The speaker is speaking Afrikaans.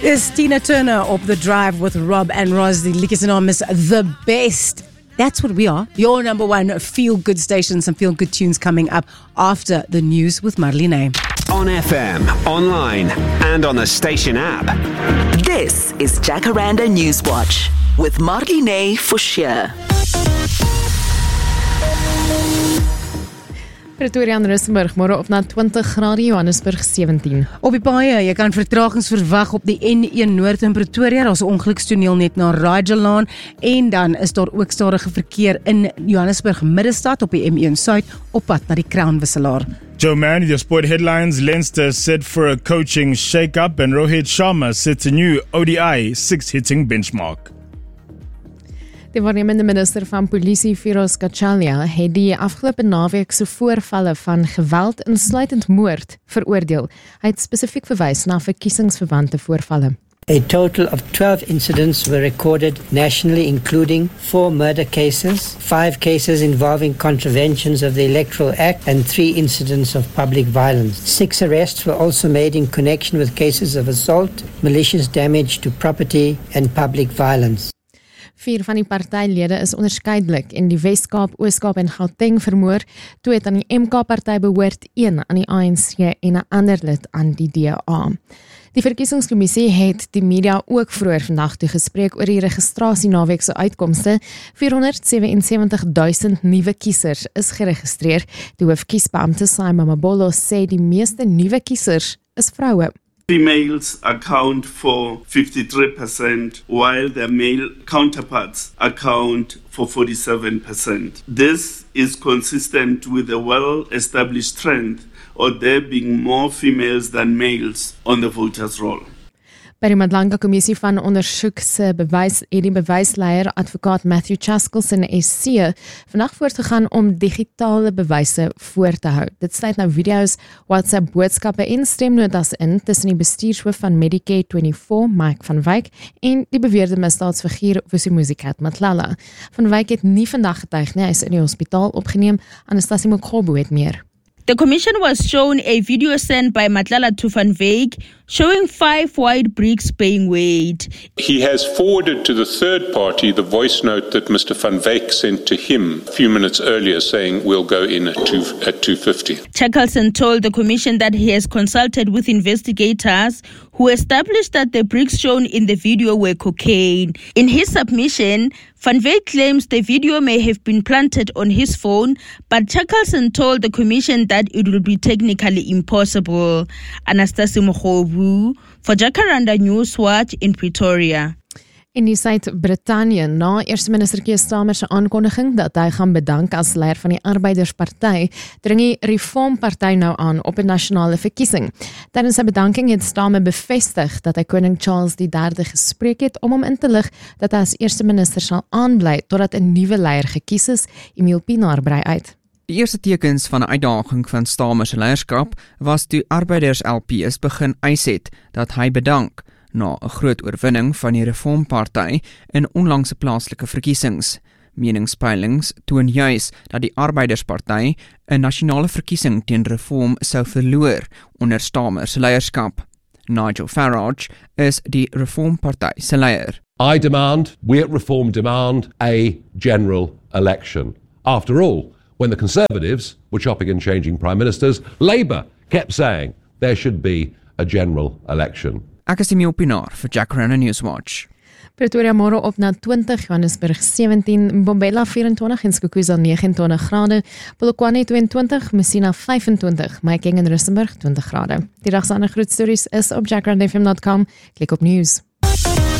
Is Tina Turner op The Drive with Rob and Roz, die liedjie se naam is The Best. That's what we are, your number one feel-good station, some feel-good tunes coming up after the news with Marlene. On FM, online, and on the station app. This is Jacaranda Newswatch with Marlene Forshire. Pretoria en Rustenburg, môre op na 20 grade, Johannesburg 17. Op die paaie, jy kan vertragings verwag op die N1 Noord in Pretoria, daar is 'n ongelukstoneel net na Rajalaan, en dan is daar ook stadige verkeer in Johannesburg Middestad op die M1 Suid op pad na die Crown Wisselaar. Joe Mann, your sport headlines. Leinster set for a coaching shake-up and Rohit Sharma sets a new ODI 6-hitting benchmark. Die waarnemende minister van polisie, Firoz Kachalia, het die afgelope naweek se voorvalle van geweld insluitend moord veroordeel. Hy het spesifiek verwys na verkiesingsverwante voorvalle. A total of 12 incidents were recorded nationally, including 4 murder cases, 5 cases involving contraventions of the Electoral Act, and 3 incidents of public violence. 6 arrests were also made in connection with cases of assault, malicious damage to property, and public violence. 4 van die partylede is onderskeidelik in die Wes-Kaap, Oos-Kaap en Gauteng vermoor, 2 het aan die MK-party behoort, 1 aan die ANC en 'n ander lid aan die DA. Die verkiesingskommissie het die media ook vroeër vandag toegespreek oor die registrasie naweek se uitkomste. 477,000 nuwe kiesers is geregistreer. Die hoofkiesbeampte Simon Mabolo sê die meeste nuwe kiesers is vroue. Females account for 53%, while their male counterparts account for 47%. This is consistent with the well-established trend of there being more females than males on the voters' roll. By die Madlanga Kommissie van Ondersoek se die bewysleier advokaat Matthew Chaskell se SC vandag voortgegaan om digitale bewyse voor te hou. Dit sluit nou video's, WhatsApp boodskappe en stemnotas in tussen die bestuurshoof van Medicare 24, Mike van Wyk, en die beweerde misdaadsfiguur Vusimuzikat Matlala. Van Wyk het nie vandag getuig nie, hy is in die hospitaal opgeneem. Anastasie Mokgobo het meer. The commission was shown a video sent by Matlala to Van Wyk showing 5 white bricks being weighed. He has forwarded to the third party the voice note that Mr. Van Wyk sent to him a few minutes earlier saying we'll go in at 250. Shackleton told the commission that he has consulted with investigators who established that the bricks shown in the video were cocaine. In his submission, Van Wyk claims the video may have been planted on his phone, but Shackleton told the commission that it will be technically impossible. Anastasie Mokgobo for Jacaranda Newswatch in Pretoria. In die Suid-Brittanje, na Eerste Minister Keir Starmer se aankondiging dat hy gaan bedank as leier van die Arbeidersparty, dring die Reformparty nou aan op 'n nasionale verkiesing. Tydens sy bedanking het Starmer bevestig dat hy koning Charles III gespreek het om hom in te lig dat hy as eerste minister sal aanbly totdat 'n nuwe leier gekies is. Emile Pinaar brei uit. Die eerste tekens van 'n uitdaging van Starmer se leierskap was toe Arbeiders LP's begin eis het dat hy bedank na 'n groot oorwinning van die Reformparty in onlangse plaaslike verkiesings. Meningspeilings toon juis dat die Arbeidersparty 'n nasionale verkiesing teen Reform sou verloor onder Starmer se leierskap. Nigel Farage is die Reformparty se leier. We at Reform demand a general election. After all, when the Conservatives were chopping and changing prime ministers, Labour kept saying there should be a general election. Ek is Emile Pinaar vir Jacaranda Newswatch. Pretoria môre op na 20, Johannesburg 17, Mbombela 24 en Skukuza 29 grade, Polokwane 22, Messina 25, Mahikeng en Rustenburg 20 grade. Die dag se ander groot stories is op jacarandafm.com. Klik op news.